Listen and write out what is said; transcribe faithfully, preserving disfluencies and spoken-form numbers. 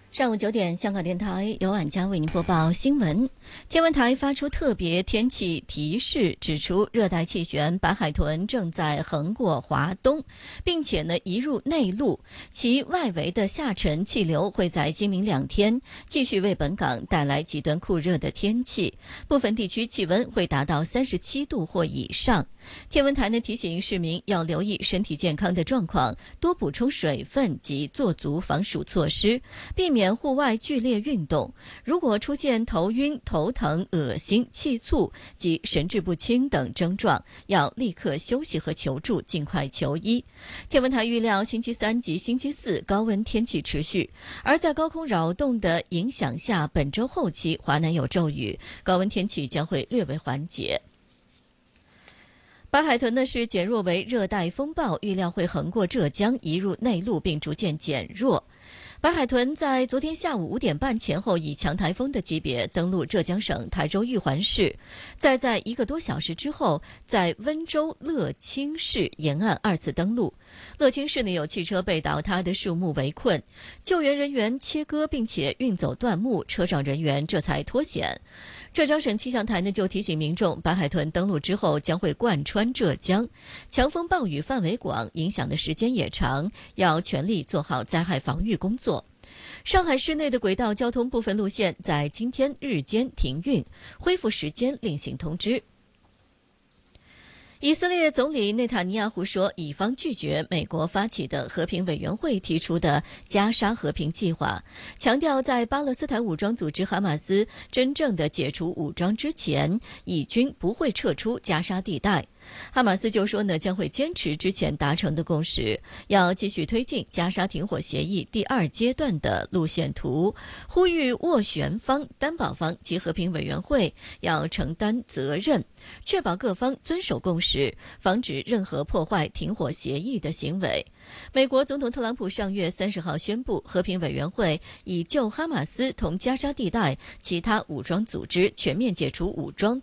上午九点，香港电台由晚佳为您播报新闻。天文台发出特别天气提示，指出热带气旋白海豚正在横过华东，并且呢移入内陆，其外围的下沉气流会在今明两天继续为本港带来极端酷热的天气，部分地区气温会达到三十七度或以上。天文台呢提醒市民要留意身体健康的状况，多补充水分及做足防暑措施，避免户外剧烈运动。如果出现头晕、头疼、恶心、气促及神志不清等症状，要立刻休息和求助，尽快求医。天文台预料星期三及星期四高温天气持续，而在高空扰动的影响下，本周后期华南有骤雨，高温天气将会略为缓解。白海豚呢是减弱为热带风暴，预料会横过浙江，移入内陆并逐渐减弱。白海豚在昨天下午五点半前后以强台风的级别登陆浙江省台州玉环市，再在一个多小时之后，在温州乐清市沿岸二次登陆。乐清市内有汽车被倒塌的树木围困，救援人员切割并且运走断木，车上人员这才脱险。浙江省气象台呢就提醒民众，白海豚登陆之后将会贯穿浙江，强风暴雨范围广，影响的时间也长，要全力做好灾害防御工作。上海市内的轨道交通部分路线在今天日间停运，恢复时间另行通知。以色列总理内塔尼亚胡说，以方拒绝美国发起的和平委员会提出的加沙和平计划，强调在巴勒斯坦武装组织哈马斯真正的解除武装之前，以军不会撤出加沙地带。哈马斯就说呢，将会坚持之前达成的共识，要继续推进加沙停火协议第二阶段的路线图，呼吁斡旋方、担保方及和平委员会要承担责任，确保各方遵守共识，防止任何破坏停火协议的行为。美国总统特朗普上月三十号宣布，和平委员会已就哈马斯同加沙地带其他武装组织全面解除武装